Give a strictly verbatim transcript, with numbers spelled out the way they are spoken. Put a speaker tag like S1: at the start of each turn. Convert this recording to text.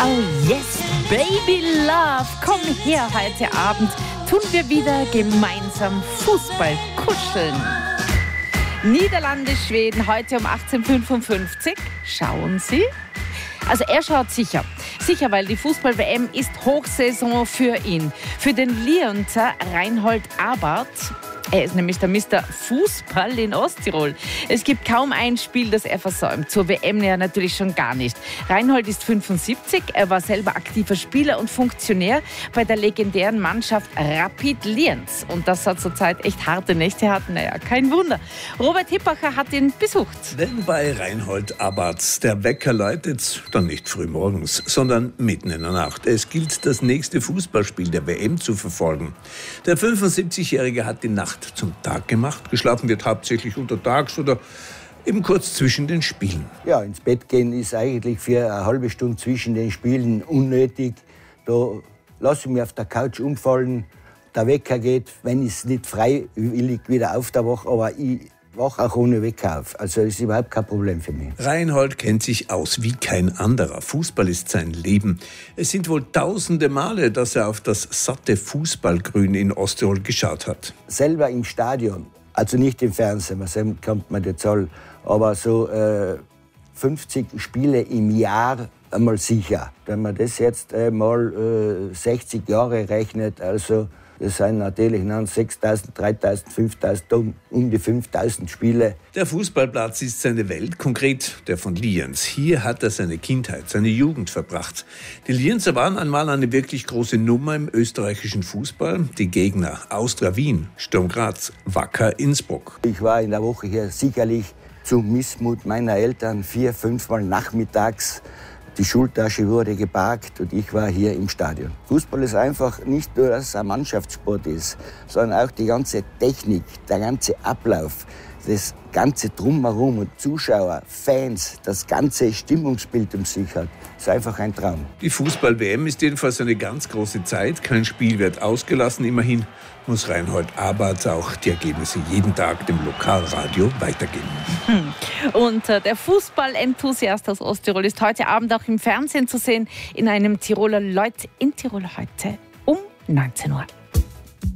S1: Oh yes, Baby Love, komm her heute Abend, tun wir wieder gemeinsam Fußball kuscheln. Niederlande, Schweden, heute um achtzehn Uhr fünfundfünfzig. Schauen Sie. Also er schaut sicher. Sicher, weil die Fußball-W M ist Hochsaison für ihn. Für den Lionzer Reinhold Abarth. Er ist nämlich der Mister Fußball in Osttirol. Es gibt kaum ein Spiel, das er versäumt. Zur W M ja natürlich schon gar nicht. Reinhold ist fünfundsiebzig. Er war selber aktiver Spieler und Funktionär bei der legendären Mannschaft Rapid Lienz. Und das hat zurzeit echt harte Nächte hat. Naja, kein Wunder. Robert Hippacher hat ihn besucht.
S2: Denn bei Reinhold Abarth, der Wecker läutet dann nicht früh morgens, sondern mitten in der Nacht. Es gilt, das nächste Fußballspiel der W M zu verfolgen. Der fünfundsiebzigjährige hat die Nacht zum Tag gemacht. Geschlafen wird hauptsächlich untertags oder eben kurz zwischen den Spielen.
S3: Ja, ins Bett gehen ist eigentlich für eine halbe Stunde zwischen den Spielen unnötig. Da lasse ich mich auf der Couch umfallen. Der Wecker geht, wenn ich es nicht freiwillig wieder auf der Woche, aber ich wache auch ohne Wecker auf. Also das ist überhaupt kein Problem für mich.
S2: Reinhold kennt sich aus wie kein anderer. Fußball ist sein Leben. Es sind wohl tausende Male, dass er auf das satte Fußballgrün in Osttirol geschaut hat.
S3: Selber im Stadion, also nicht im Fernsehen, was kommt man die Zahl, aber so äh, fünfzig Spiele im Jahr einmal sicher. Wenn man das jetzt äh, mal äh, sechzig Jahre rechnet, also das sind natürlich sechstausend, dreitausend, fünftausend, um, um die fünftausend Spiele.
S2: Der Fußballplatz ist seine Welt, konkret der von Lienz. Hier hat er seine Kindheit, seine Jugend verbracht. Die Lienzer waren einmal eine wirklich große Nummer im österreichischen Fußball. Die Gegner Austria Wien, Sturm Graz, Wacker Innsbruck.
S3: Ich war in der Woche hier sicherlich zum Missmut meiner Eltern vier, fünfmal nachmittags. Die Schultasche wurde geparkt und ich war hier im Stadion. Fußball ist einfach nicht nur, dass es ein Mannschaftssport ist, sondern auch die ganze Technik, der ganze Ablauf, das ganze Drumherum und Zuschauer, Fans, das ganze Stimmungsbild um sich hat. Das ist einfach ein Traum.
S2: Die Fußball-W M ist jedenfalls eine ganz große Zeit. Kein Spiel wird ausgelassen. Immerhin muss Reinhold Abarth auch die Ergebnisse jeden Tag dem Lokalradio weitergeben.
S1: Und äh, der Fußball-Enthusiast aus Osttirol ist heute Abend auch im Fernsehen zu sehen in einem Tiroler Leut in Tirol heute um neunzehn Uhr.